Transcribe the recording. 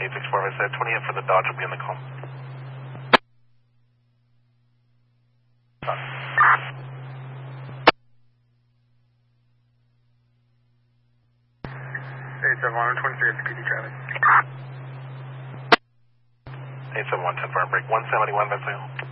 864, I said 20 in for the Dodge will be in the call. Hey, 7123 is PD traffic. 871, 10 for break 171, that's all.